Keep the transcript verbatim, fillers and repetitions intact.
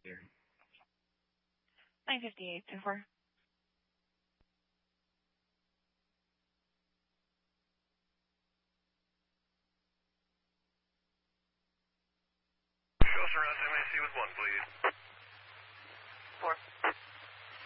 nine fifty-eight, so far. Show us around M A C with one, please.